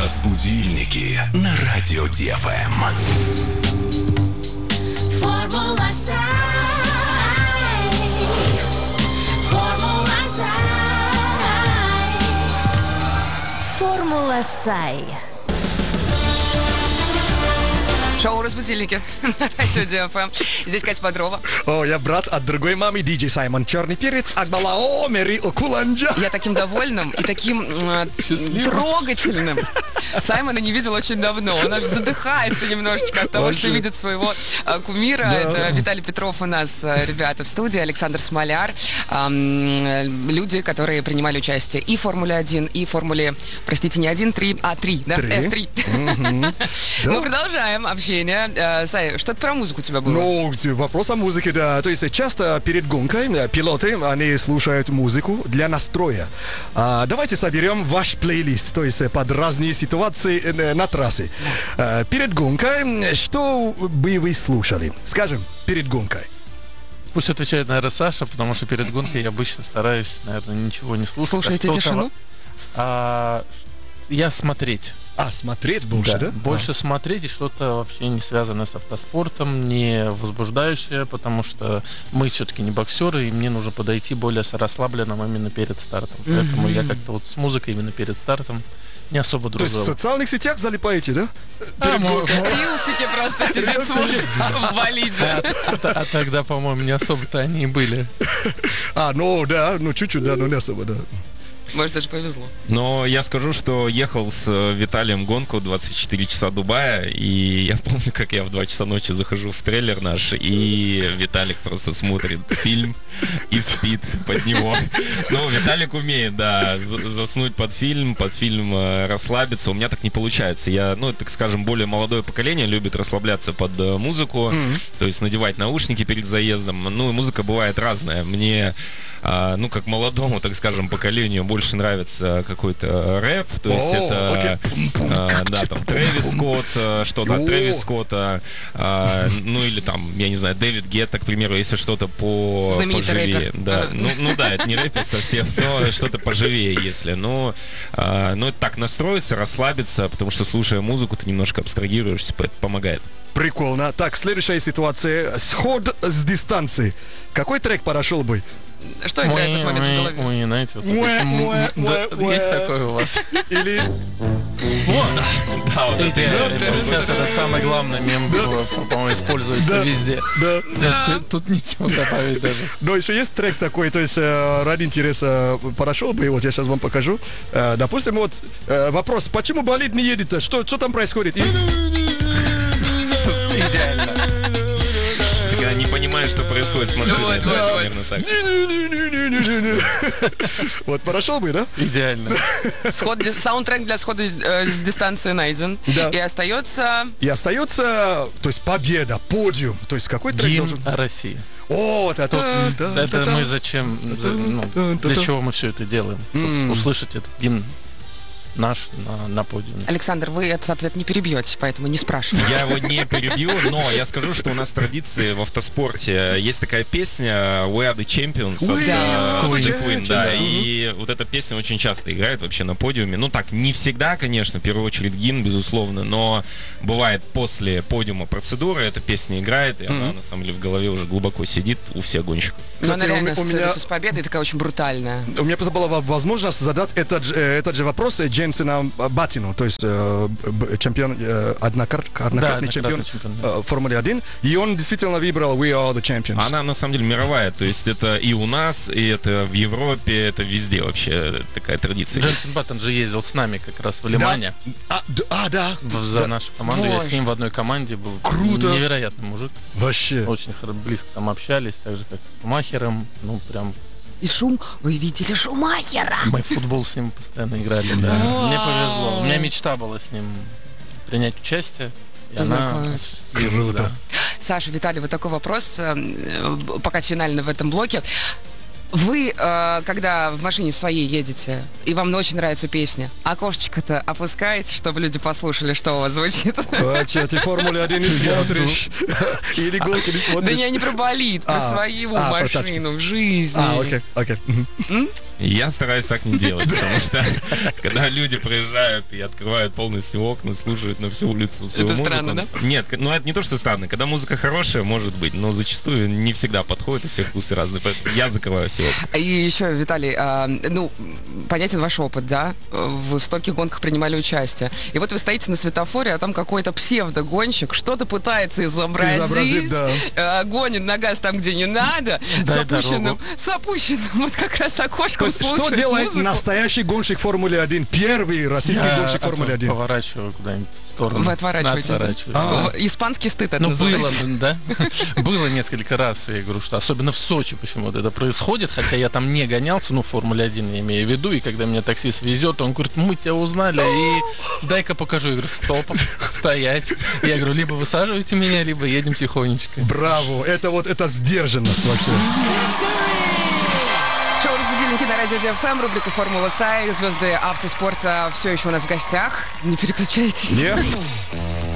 Разбудильники на радио ДФМ. Формула Сай. Формула Сай. Формула Сай. Шоу «Разбудильники» на радио ДФМ. Здесь Катя Бодрова. О, я брат от другой мамы, диджей Саймон Черный Перец, Акбала Омери Окуланджа. Я таким довольным и таким трогательным. Саймона не видел очень давно. Он аж задыхается немножечко от того, что видит своего кумира. Да. Это Виталий Петров у нас, ребята, в студии, Александр Смоляр. Люди, которые принимали участие и в Формуле-1, и в Формуле, простите, не 1, 3, а 3, да? F3. Мы продолжаем общение. Сай, что-то про музыку у тебя было? Ну, вопрос о музыке, да. То есть часто перед гонкой пилоты, они слушают музыку для настроя. Давайте соберем ваш плейлист, то есть под разные ситуации на трассе. Перед гонкой, что бы вы слушали? Скажем, перед гонкой. Пусть отвечает, наверное, Саша, потому что перед гонкой я обычно стараюсь, наверное, ничего не слушать. Слушаете тишину? Я смотреть. Смотреть больше, да? Больше смотреть и что-то вообще не связанное с автоспортом, не возбуждающее, потому что мы все-таки не боксеры, и мне нужно подойти более расслабленным именно перед стартом. Поэтому я как-то вот с музыкой именно перед стартом не особо То дружу. есть в социальных сетях залипаете, да? Рилсики просто сидит, смотрит в болиде. А тогда, по-моему, не особо-то они и были. Ну да, ну чуть-чуть, да, но не особо, да. Может, даже повезло. Но я скажу, что ехал с Виталием гонку 24 часа Дубая, и я помню, как я в 2 часа ночи захожу в трейлер наш, и Виталик просто смотрит фильм и спит под него. Ну, Виталик умеет, да, заснуть под фильм расслабиться. У меня так не получается. Я, так скажем, более молодое поколение любит расслабляться под музыку, то есть надевать наушники перед заездом. Ну, и музыка бывает разная. Мне, как молодому, так скажем, поколению больше нравится какой-то рэп, то есть это, там, Трэвис Скотт, что-то от Трэвис Скотта, или там, я не знаю, Дэвид Гетта, к примеру, если что-то поживее. Да, это не рэпер совсем, но что-то поживее, если. Это так настроиться, расслабиться, потому что, слушая музыку, ты немножко абстрагируешься, это помогает. Прикольно. Так, следующая ситуация. Сход с дистанции. Какой трек подошел бы? Что играет в этот момент в голове? Ой, знаете, вот есть такое у вас? Или... Да, вот это. Сейчас этот самый главный мем, по-моему, используется везде. Да. Тут ничего добавить даже. Но еще есть трек такой, то есть ради интереса подошел бы, вот я сейчас вам покажу. Допустим, вот вопрос, почему болид не едет-то? Что там происходит? Идеально. Я не понимаю, что происходит с машиной. Примерно так. Вот, подошел бы, да? Идеально. Саундтрек для схода с дистанции найден. Да. И остается... То есть победа, подиум. То есть какой трек Гимн должен... России. Это мы зачем? Для чего мы все это делаем? Чтобы услышать этот гимн наш на подиуме. Александр, вы этот ответ не перебьете, поэтому не спрашивайте. Я его не перебью, но я скажу, что у нас традиции в автоспорте. Есть такая песня We Are The Champions от The Queen, да, и вот эта песня очень часто играет вообще на подиуме. Ну так, не всегда, конечно, в первую очередь гимн, безусловно, но бывает после подиума процедуры, эта песня играет, и она на самом деле в голове уже глубоко сидит у всех гонщиков. Но она реально ассоциируется с победой, такая очень брутальная. У меня просто была возможность задать этот же вопрос Дженсена Баттину, то есть чемпион, однократный чемпион Формулы 1, и он действительно выбрал We Are The Champions. Она на самом деле мировая, то есть это и у нас, и это в Европе, это везде вообще такая традиция. Дженсен Баттон же ездил с нами как раз в Лимане. Да. За нашу команду. Я с ним в одной команде был. Круто. Невероятный мужик. Вообще. Очень близко там общались, так же как с Шумахером. Прям... И вы видели Шумахера? Мы в футбол с ним постоянно играли, да. Мне повезло. У меня мечта была с ним принять участие. Круто. Саша, Виталий, вот такой вопрос, пока финально в этом блоке. Вы, когда в машине своей едете, и вам очень нравится песня, окошечко-то опускаете, чтобы люди послушали, что у вас звучит? А что, ты Формуле-1 не смотришь? Или гонки не Да смотришь? я не про болид, про свою про тачки. машину в жизни. Окей. Я стараюсь так не делать, потому что когда люди проезжают и открывают полностью окна, слушают на всю улицу свою Это музыку. странно, да? Нет, ну это не то, что странно. Когда музыка хорошая, может быть, но зачастую не всегда подходит, у всех вкусы разные. Поэтому я закрываю все окна. И еще, Виталий, понятен ваш опыт, да? Вы в стольких гонках принимали участие. И вот вы стоите на светофоре, а там какой-то псевдогонщик что-то пытается изобразить. Да. Гонит на газ там, где не надо. С опущенным вот как раз окошком. То есть, что делает настоящий гонщик Формулы-1? Первый российский гонщик Формулы-1. Поворачиваю куда-нибудь в сторону. Вы отворачиваетесь, да? Отворачиваюсь. Испанский стыд это Ну, называется. было, да. Было несколько раз, я говорю, что особенно в Сочи почему-то это происходит, хотя я там не гонялся, ну, Формуле-1 я имею в виду, и когда меня таксист везет, он говорит, мы тебя узнали, и дай-ка покажу. Я говорю, стоп, стоять. Я говорю, либо высаживайте меня, либо едем тихонечко. Браво, это сдержанность вообще. Шоу «Разбудильники» на радио ДФМ, рубрика «Формула Сай», звезды автоспорта все еще у нас в гостях. Не переключайтесь. Нет?